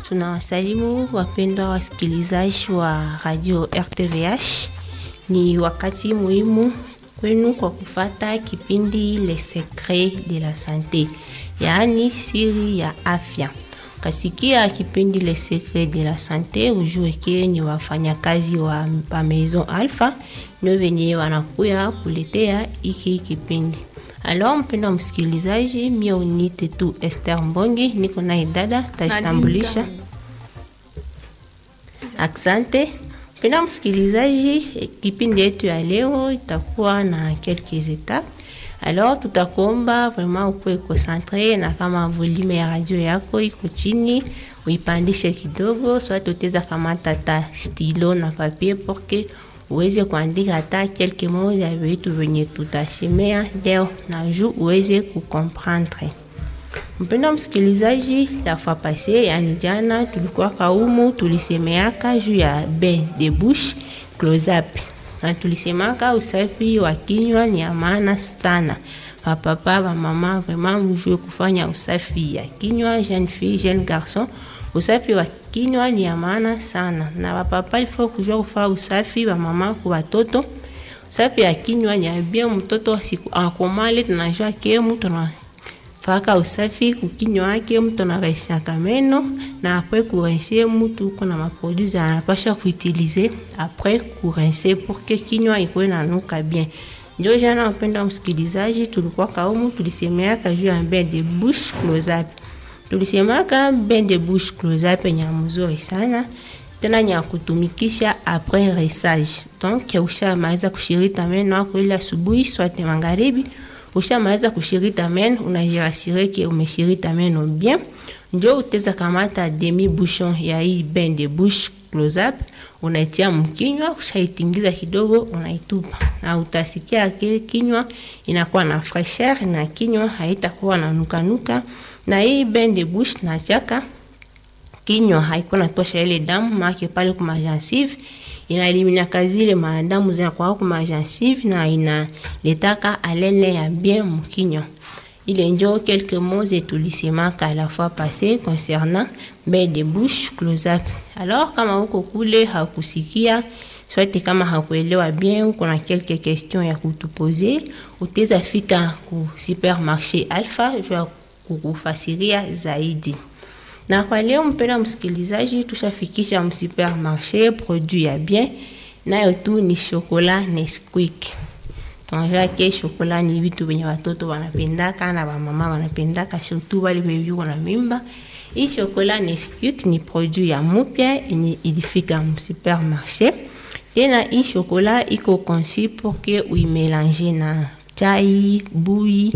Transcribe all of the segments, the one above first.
Tunawasalimu wapendwa wasikilizaji wa Radio RTVH. Ni wakati muhimu kwenu kwa kufata kipindi Le Secret de la Santé, yaani siri ya afya. Kasikia kipindi Le Secret de la Santé, ujue ke ni wafanyakazi wa Maison Alpha ndio wenye wanakuya kuletea iki kipindi. Alors mpendwa msikilizaji, mimi unite tu Esther Mbongi, niko na dada tajitambulisha. Asante. Mpendwa msikilizaji, kipindi yetu ya leo itakuwa na quelques étapes. Alors tutakuomba vraiment ukue concentré, na kama volume ya radio yako iko chini uipandishe kidogo, soit utaweza kamata ta stylo na papier pour que uweze kuandika hata quelques mots ya vitu venye tutasemea leo na juu uweze kukomprendre. Mpendwa msikilizaji, la fois passée, yani jana tulikuwa kaumu tulisemeaka juu ya bain de bouche close-up. Na tulisemaka usafi wa kinywa ni ya maana sana. Papa, mama, vraiment mjue kufanya usafi ya kinywa, jeune fille, jeune garçon. Usafi wa kinywa ni ya maana sana. Na papa ilifo kujua kufanya usafi wa mama kwa watoto. Usafi ya kinywa ni ya bien mtoto siku akomale, tunajua ke mtu na faka usafi kukinywa yake, mtu na raisia kameno, na après kurincer mtu kuna maproduits anapasha kuutiliser après kurincer pour que kinywa ikuwe na nuka bien. Ndio jana mpenda msikilizaji, tulikuwa kaumu tulisemea juu ya bain de bouche close-up. Tulisemaka bain de bouche close-up ni mzuri sana, tena ni kutumikisha après rinçage. Donc ushamaliza kushirita meno yako ile asubuhi soit magharibi, ushamaliza kushirita meno, unajirasire ke umeshirita meno bien, ndio utaweza kamata demi bouchon ya hii bain de bouche close-up, unaitia mkinywa, ushaitingiza kidogo, unaitupa. Na utasikia ke kinywa inakuwa na fraîcheur na kinywa haitakuwa na nuka. Na hii bain de bouche na chaka kinywa haiko na tosha ile damu make pale kwa gencive, inaelimina kazile madamu zinakuwa kwa gencive na inaletaka alele ya bien mkinywa. Il njo quelques mots et tulisemaka la fois passée concernant bain de bouche close-up. Alors kama uko kule hakusikia, soit kama hakuelewa bien, uko na quelques questions ya kutuposer, utaweza fika ku supermarché Alpha jua kukufasiria zaidi. Na kwa leo mpenda msikilizaji, tushafikisha msupermarché produit ya bien, nayo tu ni chocolat Nesquik. Tunajua ke chocolat ni vitu venye watoto wanapendaka na mama wanapendaka, surtout wale wenye wana mimba. Hii chocolat Nesquik ni produit ya mupya yenye ilifika msupermarché. Tena hii chocolat iko conçu pour que uimélanger na chai, bui,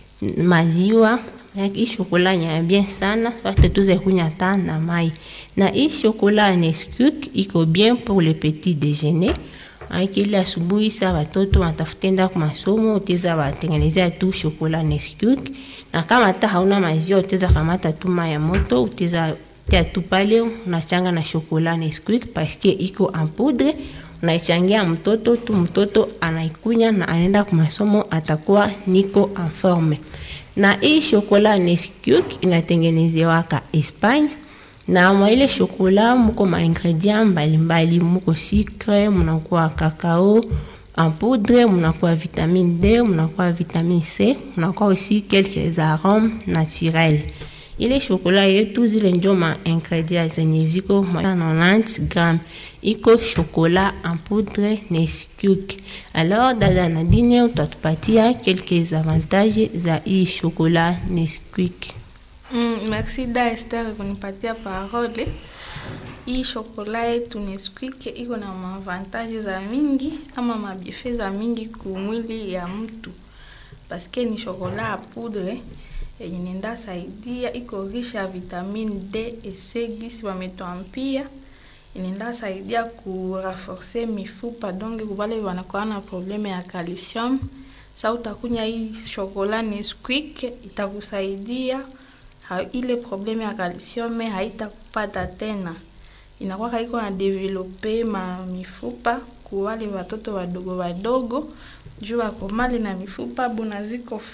maziwa. Hii chocolat ni bien sana, watu tuze kunya ta na mai. Na hii chocolat Nesquik iko bien pour le petit déjeuner. Kila asubuhi sa watoto wanatafutenda kwa masomo, utaweza watengenezea tu chocolat Nesquik. Na kama hata hauna maziwa, utaweza kamata tu mai ya moto, utaweza tia tu pale, unachanga na chocolat Nesquik parce que iko en poudre. Unaichangia mtoto tu, mtoto anaikunya na anaenda kwa masomo, atakuwa niko en forme. Na hii chocolat Nesquik inatengenezewa ka Espagne. Na mwa ile chocolat muko ma ingredients mbalimbali, muko sucre, munakuwa cacao en poudre, munakuwa vitamine D, munakuwa vitamine C, munakuwa aussi quelques arômes naturels. Ile chocolat yetu zile ndio ma ingredients zenye ziko 90 grammes. Iko chocolat en poudre Nesquik. Alors dada Nadine utatupatia quelques avantages za hii chocolat Nesquik. Merci da Esther kunipatia parole. Hii chocolat yetu Nesquik iko na avantages za mingi ama mabienfaits za mingi kwa mwili ya mtu. Parce que ni chocolat à poudre yenye nenda saidia, iko riche ya vitamine D et C gisi wametuambia. Inenda saidia ku renforcer mifupa, donc wale wanakuwa na probleme ya calcium. Sa utakunya hii chocolat Nesquik itakusaidia ile probleme ya calcium haitakupata tena. Inakuwa haiko na developer mifupa kwa wale watoto wadogo jua komale na mifupa bunaziko